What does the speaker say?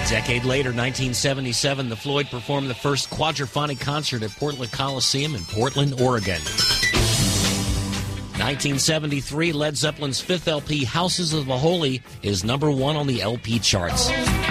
A decade later, 1977, the Floyd performed the first quadraphonic concert at Portland Coliseum in Portland, Oregon. 1973, Led Zeppelin's fifth LP, Houses of the Holy, is number one on the LP charts.